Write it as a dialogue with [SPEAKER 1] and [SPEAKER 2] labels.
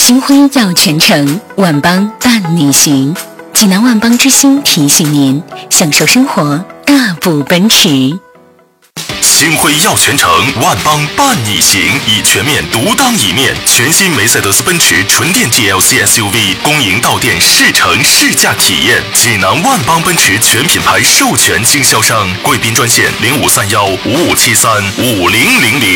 [SPEAKER 1] 星辉耀全城，万邦伴你行。济南万邦之星提醒您，享受生活，大步奔驰。
[SPEAKER 2] 星辉耀全城，万邦伴你行，以全面独当一面。全新梅赛德斯奔驰纯电 GLC SUV 公营到店试乘试驾体验。济南万邦奔驰全品牌授权经销商，贵宾专线053155735000。